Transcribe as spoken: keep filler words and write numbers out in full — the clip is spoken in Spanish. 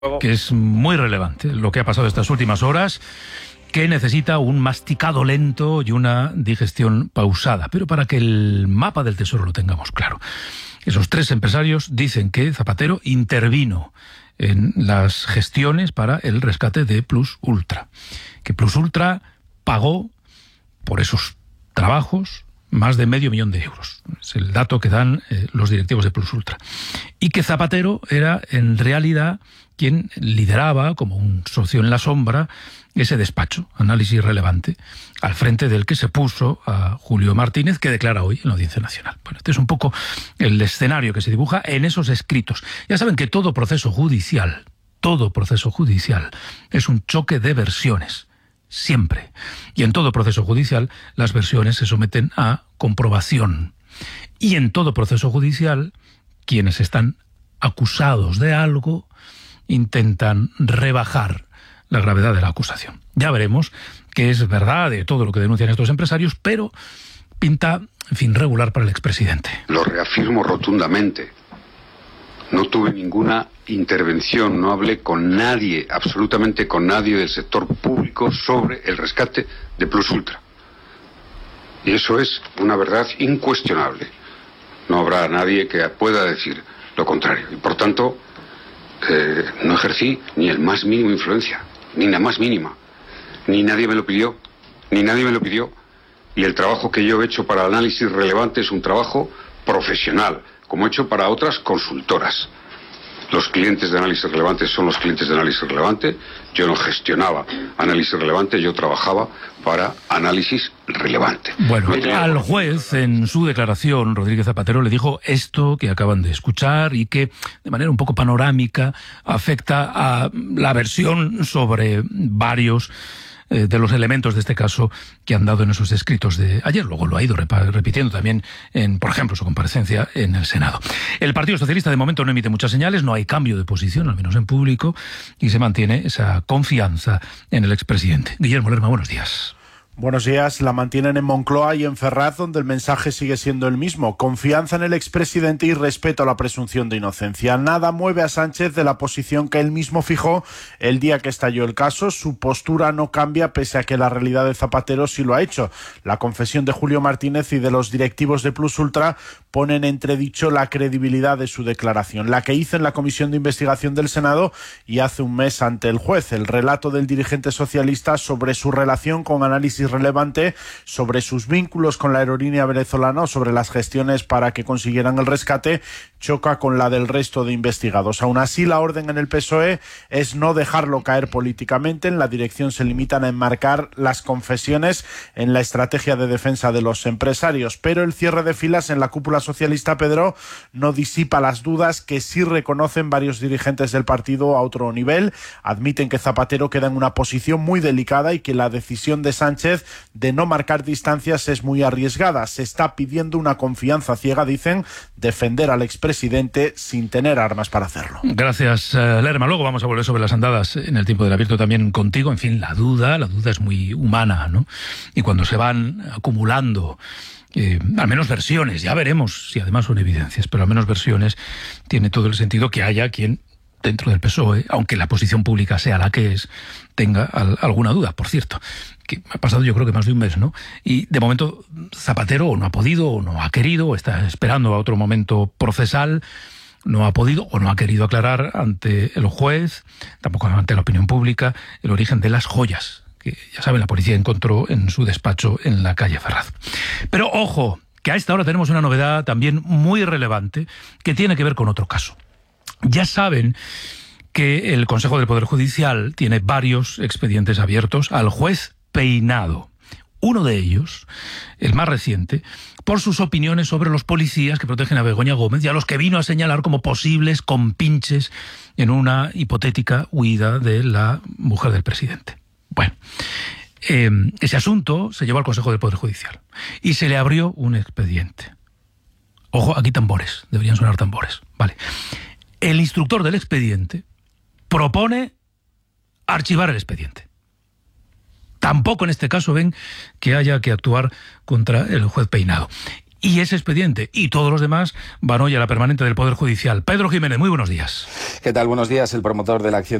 Que es muy relevante lo que ha pasado estas últimas horas, que necesita un masticado lento y una digestión pausada. Pero para que el mapa del tesoro lo tengamos claro, esos tres empresarios dicen que Zapatero intervino en las gestiones para el rescate de Plus Ultra, que Plus Ultra pagó por esos trabajos más de medio millón de euros. Es el dato que dan eh, los directivos de Plus Ultra. Y que Zapatero era, en realidad, quien lideraba, como un socio en la sombra, ese despacho, Análisis Relevante, al frente del que se puso a Julio Martínez, que declara hoy en la Audiencia Nacional. Bueno, este es un poco el escenario que se dibuja en esos escritos. Ya saben que todo proceso judicial, todo proceso judicial, es un choque de versiones. Siempre. Y en todo proceso judicial las versiones se someten a comprobación. Y en todo proceso judicial quienes están acusados de algo intentan rebajar la gravedad de la acusación. Ya veremos que es verdad de todo lo que denuncian estos empresarios, pero pinta, en fin, regular para el expresidente. Lo reafirmo rotundamente. No tuve ninguna intervención, no hablé con nadie, absolutamente con nadie del sector público sobre el rescate de Plus Ultra. Y eso es una verdad incuestionable. No habrá nadie que pueda decir lo contrario. Y por tanto, eh, no ejercí ni el más mínimo influencia, ni la más mínima. Ni nadie me lo pidió, ni nadie me lo pidió. Y el trabajo que yo he hecho para Análisis Relevante es un trabajo profesional, como he hecho para otras consultoras. Los clientes de Análisis Relevante son los clientes de Análisis Relevante. Yo no gestionaba Análisis Relevante, yo trabajaba para Análisis Relevante. Bueno, al juez, en su declaración, Rodríguez Zapatero le dijo esto que acaban de escuchar y que, de manera un poco panorámica, afecta a la versión sobre varios de los elementos de este caso que han dado en esos escritos de ayer. Luego lo ha ido repitiendo también en, por ejemplo, su comparecencia en el Senado. El Partido Socialista de momento no emite muchas señales, no hay cambio de posición, al menos en público, y se mantiene esa confianza en el expresidente. Guillermo Lerma, buenos días. Buenos días. La mantienen en Moncloa y en Ferraz, donde el mensaje sigue siendo el mismo: confianza en el expresidente y respeto a la presunción de inocencia. Nada mueve a Sánchez de la posición que él mismo fijó el día que estalló el caso. Su postura no cambia pese a que la realidad de Zapatero sí lo ha hecho. La confesión de Julio Martínez y de los directivos de Plus Ultra pone en entredicho la credibilidad de su declaración, la que hizo en la Comisión de Investigación del Senado y hace un mes ante el juez. El relato del dirigente socialista sobre su relación con Análisis Relevante, sobre sus vínculos con la aerolínea venezolana o sobre las gestiones para que consiguieran el rescate, choca con la del resto de investigados. Aún así, la orden en el P S O E es no dejarlo caer políticamente. En la dirección se limitan a enmarcar las confesiones en la estrategia de defensa de los empresarios, pero el cierre de filas en la cúpula socialista, Pedro, no disipa las dudas que sí reconocen varios dirigentes del partido a otro nivel. Admiten que Zapatero queda en una posición muy delicada y que la decisión de Sánchez de no marcar distancias es muy arriesgada. Se está pidiendo una confianza ciega, dicen, defender al expresidente sin tener armas para hacerlo. Gracias, Lerma. Luego vamos a volver sobre las andadas en el tiempo del abierto también contigo. En fin, la duda, la duda es muy humana, ¿no? Y cuando se van acumulando Eh, al menos versiones, ya veremos si además son evidencias, pero al menos versiones, tiene todo el sentido que haya quien dentro del P S O E, aunque la posición pública sea la que es, tenga al, alguna duda. Por cierto, que ha pasado yo creo que más de un mes, ¿no? Y de momento Zapatero o no ha podido, o no ha querido, o está esperando a otro momento procesal, no ha podido o no ha querido aclarar ante el juez, tampoco ante la opinión pública, el origen de las joyas que, ya saben, la policía encontró en su despacho en la calle Ferraz. Pero ojo, que a esta hora tenemos una novedad también muy relevante que tiene que ver con otro caso. Ya saben que el Consejo del Poder Judicial tiene varios expedientes abiertos al juez Peinado. Uno de ellos, el más reciente, por sus opiniones sobre los policías que protegen a Begoña Gómez y a los que vino a señalar como posibles compinches en una hipotética huida de la mujer del presidente. Bueno, eh, ese asunto se llevó al Consejo del Poder Judicial y se le abrió un expediente. Ojo, aquí tambores, deberían sonar tambores. Vale. El instructor del expediente propone archivar el expediente. Tampoco en este caso ven que haya que actuar contra el juez Peinado. y ese expediente y todos los demás van hoy a la permanente del Poder Judicial. Pedro Jiménez, muy buenos días. ¿Qué tal? Buenos días. El promotor de la acción